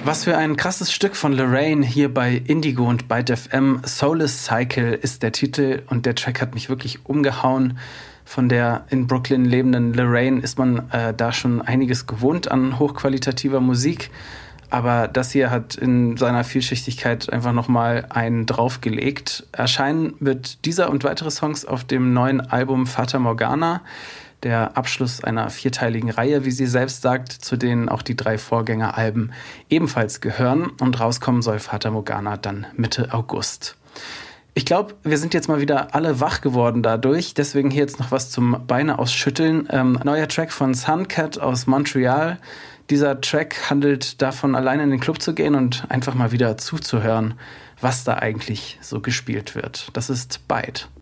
Was für ein krasses Stück von Lorraine hier bei Indigo und bei Def M. Soulless Cycle ist der Titel und der Track hat mich wirklich umgehauen. Von der in Brooklyn lebenden Lorraine ist man da schon einiges gewohnt an hochqualitativer Musik. Aber das hier hat in seiner Vielschichtigkeit einfach nochmal einen draufgelegt. Erscheinen wird dieser und weitere Songs auf dem neuen Album Fata Morgana. Der Abschluss einer 4-teiligen Reihe, wie sie selbst sagt, zu denen auch die 3 Vorgängeralben ebenfalls gehören. Und rauskommen soll Fata Morgana dann Mitte August. Ich glaube, wir sind jetzt mal wieder alle wach geworden dadurch. Deswegen hier jetzt noch was zum Beine ausschütteln. Neuer Track von Suncat aus Montreal. Dieser Track handelt davon, alleine in den Club zu gehen und einfach mal wieder zuzuhören, was da eigentlich so gespielt wird. Das ist Bite.